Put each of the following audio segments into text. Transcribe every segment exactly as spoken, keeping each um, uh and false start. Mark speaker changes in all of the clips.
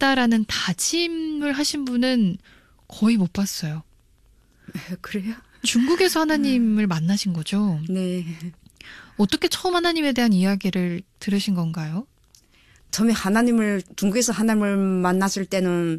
Speaker 1: 하겠다라는 다짐을 하신 분은 거의 못 봤어요.
Speaker 2: 그래요?
Speaker 1: 중국에서 하나님을 만나신 거죠?
Speaker 2: 네.
Speaker 1: 어떻게 처음 하나님에 대한 이야기를 들으신 건가요?
Speaker 2: 처음에 하나님을, 중국에서 하나님을 만났을 때는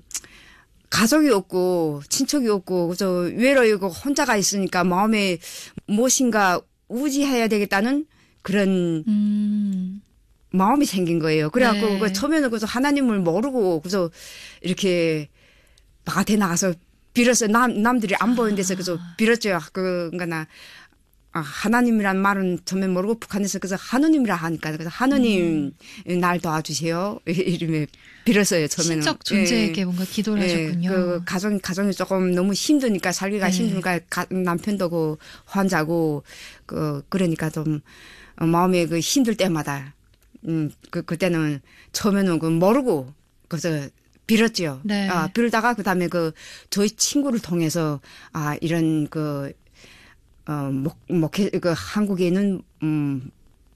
Speaker 2: 가족이 없고 친척이 없고 그저 외로이고 혼자가 있으니까 마음에 무엇인가 우지해야 되겠다는 그런
Speaker 1: 음.
Speaker 2: 마음이 생긴 거예요. 그래갖고
Speaker 1: 네.
Speaker 2: 그 처음에는 그래서 하나님을 모르고 그래서 이렇게 바깥에 나가서 빌었어요. 남 남들이 안 보이는 데서 그래서 빌었죠. 그 그러니까 나 아, 하나님이란 말은 처음에 모르고 북한에서 그래서 하느님이라 하니까 그래서 하느님 음. 날 도와주세요. 이름에 빌었어요. 처음에는.
Speaker 1: 신적 존재에게 예. 뭔가 기도를 예. 하셨군요.
Speaker 2: 그 가정 가정이 조금 너무 힘드니까 살기가 네. 힘드니까 가, 남편도 그 환자고 그 그러니까 좀 마음에 그 힘들 때마다 음 그 그때는 처음에는 그 모르고 그래서 빌었죠.
Speaker 1: 네.
Speaker 2: 아 빌다가 그다음에 그 저희 친구를 통해서 아 이런 그 어, 목, 목회, 그, 한국에 있는, 음,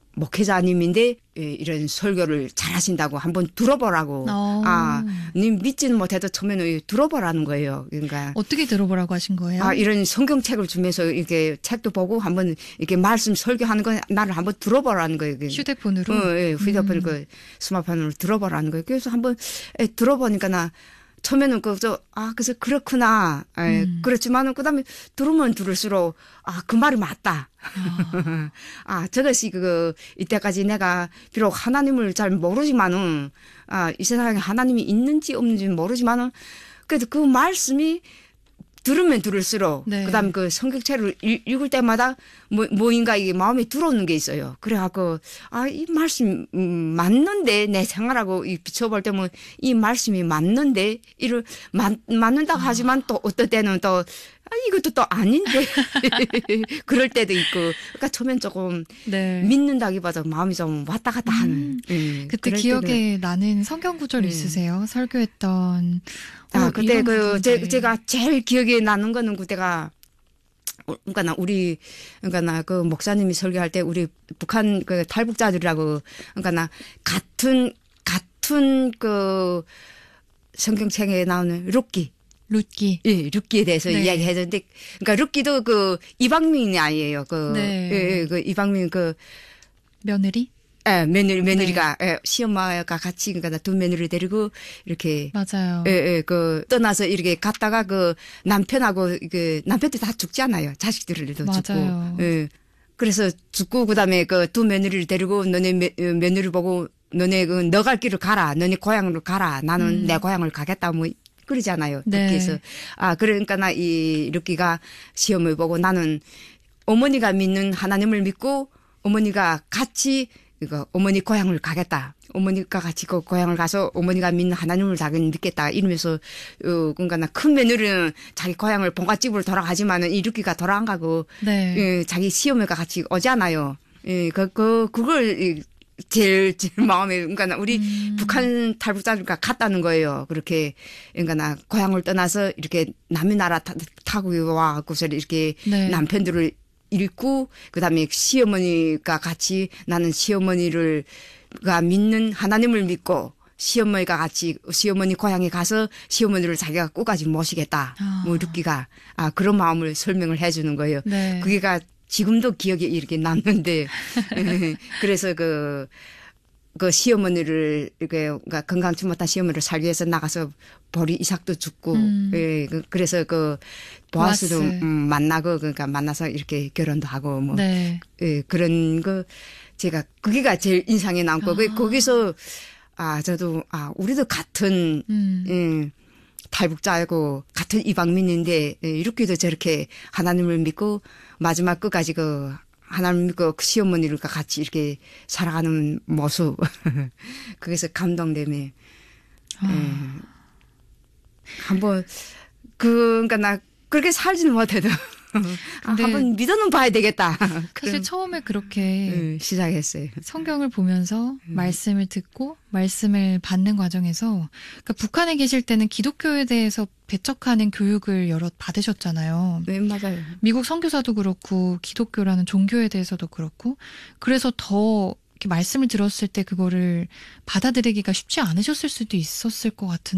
Speaker 2: 목회자님인데, 예, 이런 설교를 잘 하신다고 한번 들어보라고.
Speaker 1: 오.
Speaker 2: 아, 님 믿지는 못해도 처음에는 들어보라는 거예요. 그러니까.
Speaker 1: 어떻게 들어보라고 하신 거예요?
Speaker 2: 아, 이런 성경책을 주면서 이렇게 책도 보고 한번 이렇게 말씀 설교하는 거 나를 한번 들어보라는 거예요.
Speaker 1: 휴대폰으로?
Speaker 2: 어, 예, 휴대폰,
Speaker 1: 음.
Speaker 2: 그 스마트폰으로 들어보라는 거예요. 그래서 한번 예, 들어보니까 나, 처음에는 그저 아 그래서 그렇구나. 에,
Speaker 1: 음.
Speaker 2: 그렇지만은 그다음에 들으면 들을수록 아 그 말이 맞다.
Speaker 1: 아.
Speaker 2: 아 저것이 그 이때까지 내가 비록 하나님을 잘 모르지만은 아 이 세상에 하나님이 있는지 없는지 모르지만은 그래도 그 말씀이 들으면 들을수록
Speaker 1: 네.
Speaker 2: 그다음 그 성경책을 읽, 읽을 때마다 뭐 뭐인가 이게 마음에 들어오는 게 있어요. 그래갖고 아 이 말씀 음, 맞는데 내 생활하고 이 비춰볼 때면 이 말씀이 맞는데 이를 맞 맞는다고
Speaker 1: 아.
Speaker 2: 하지만 또 어떨 때는 또 아, 이것도 또 아닌데 그럴 때도 있고 그러니까 처음엔 조금
Speaker 1: 네.
Speaker 2: 믿는다기보다 마음이 좀 왔다 갔다 하는.
Speaker 1: 음.
Speaker 2: 음,
Speaker 1: 그때 기억에 때는. 나는 성경 구절
Speaker 2: 음.
Speaker 1: 있으세요? 설교했던.
Speaker 2: 아
Speaker 1: 어,
Speaker 2: 그때 그
Speaker 1: 부분들.
Speaker 2: 제, 제가 제일 기억에 나는 거는 그때가 그러니까 나 우리 그러니까 나 그 목사님이 설교할 때 우리 북한 그 탈북자들이라고 그러니까 나 같은 같은 그 성경책에 나오는 룻기
Speaker 1: 룻기.
Speaker 2: 예, 룻기에 대해서
Speaker 1: 네.
Speaker 2: 이야기해줬는데 그러니까 룻기도 그 이방민이 아니에요. 그
Speaker 1: 네.
Speaker 2: 예, 예, 그 이방민 그
Speaker 1: 며느리?
Speaker 2: 예, 며느리, 며느리가, 네. 예, 시엄마가 같이, 그러니까 두 며느리를 데리고, 이렇게.
Speaker 1: 맞아요.
Speaker 2: 예, 예, 그, 떠나서 이렇게 갔다가 그 남편하고, 그, 남편도 다 죽잖아요. 자식들도
Speaker 1: 맞아요.
Speaker 2: 죽고. 예. 그래서 죽고, 그 다음에 그 두 며느리를 데리고, 너네 며, 며느리 보고, 너네 그, 너 갈 길을 가라. 너네 고향으로 가라. 나는
Speaker 1: 음.
Speaker 2: 내 고향을 가겠다. 뭐, 그러잖아요.
Speaker 1: 네.
Speaker 2: 그래서. 아, 그러니까 나 이, 르끼가 시험을 보고 나는 어머니가 믿는 하나님을 믿고, 어머니가 같이 이거 어머니 고향을 가겠다. 어머니가 같이 그 고향을 가서 어머니가 믿는 하나님을 당연히 믿겠다. 이러면서 어 그러니까 나 큰 며느리는 자기 고향을 본가집으로 돌아가지만은 이 르끼가 돌아 안 가고
Speaker 1: 네.
Speaker 2: 예, 자기 시어머니가 같이 오잖아요. 예, 그, 그 그걸 제일 제일 마음에 그러니까 나 우리
Speaker 1: 음.
Speaker 2: 북한 탈북자들과 같다는 거예요. 그렇게 그러니까 나 고향을 떠나서 이렇게 남의 나라 타, 타고 와갖고서 이렇게
Speaker 1: 네.
Speaker 2: 남편들을 읽고 그다음에 시어머니가 같이 나는 시어머니를 가 믿는 하나님을 믿고 시어머니가 같이 시어머니 고향에 가서 시어머니를 자기가 끝까지 모시겠다.
Speaker 1: 아.
Speaker 2: 뭐 르끼가 아 그런 마음을 설명을 해주는 거예요.
Speaker 1: 네.
Speaker 2: 그게가 지금도 기억에 이렇게 남는데 그래서 그. 그 시어머니를 이렇게 그러니까 건강치 못한 시어머니를 살기 위해서 나가서 보리 이삭도 죽고
Speaker 1: 음.
Speaker 2: 예 그, 그래서 그 보아스도 음, 만나고 그러니까 만나서 이렇게 결혼도 하고 뭐
Speaker 1: 네.
Speaker 2: 예 그런 거 제가 그게가 제일 인상에 남고 아. 거기서 아 저도 아 우리도 같은
Speaker 1: 음.
Speaker 2: 예, 탈북자이고 같은 이방민인데 예, 이렇게도 저렇게 하나님을 믿고 마지막 끝까지 그 하나님 믿고 그 시어머니들과 같이 이렇게 살아가는 모습. 그래서 감동되네.
Speaker 1: 아.
Speaker 2: 예. 한번, 그, 그러니까 나 그렇게 살지는 못해도. 아, 한번 믿어는 봐야 되겠다.
Speaker 1: 사실 처음에 그렇게
Speaker 2: 음, 시작했어요.
Speaker 1: 성경을 보면서
Speaker 2: 음.
Speaker 1: 말씀을 듣고 말씀을 받는 과정에서 그러니까 북한에 계실 때는 기독교에 대해서 배척하는 교육을 여러 받으셨잖아요.
Speaker 2: 네, 맞아요.
Speaker 1: 미국 선교사도 그렇고 기독교라는 종교에 대해서도 그렇고 그래서 더 이렇게 말씀을 들었을 때 그거를 받아들이기가 쉽지 않으셨을 수도 있었을 것 같은